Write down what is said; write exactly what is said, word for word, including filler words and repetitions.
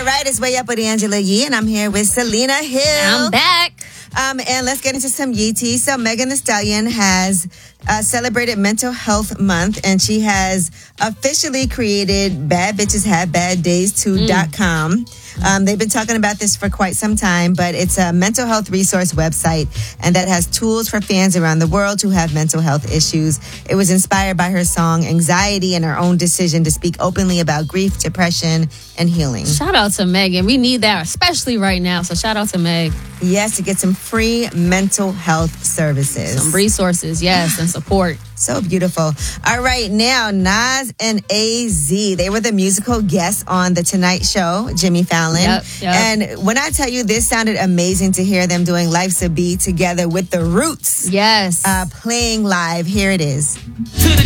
All right, it's Way Up with Angela Yee, and I'm here with Selena Hill. I'm back. Um, and let's get into some Yee tea. So Megan Thee Stallion has uh, celebrated Mental Health Month, and she has officially created Bad Bitches Have Bad Days too dot com. Um, they've been talking about this for quite some time, but it's a mental health resource website, and that has tools for fans around the world who have mental health issues. It was inspired by her song Anxiety and her own decision to speak openly about grief, depression, and healing. Shout out to Megan. We need that, especially right now. So shout out to Meg. Yes, to get some free mental health services. Some resources, yes, and support. So beautiful. All right, now Nas and A Z, they were the musical guests on The Tonight Show, Jimmy Fallon. Yep, yep. And when I tell you, this sounded amazing to hear them doing Life's a Beat together with The Roots. Yes. Uh, playing live. Here it is.